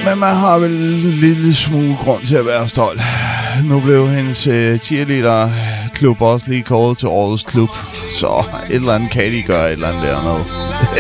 men man har vel en lille smule grund til at være stolt. Nu blev hendes cheerleader-klub også lige kåret til årets klub, så et eller andet kan de gøre et eller andet dernede.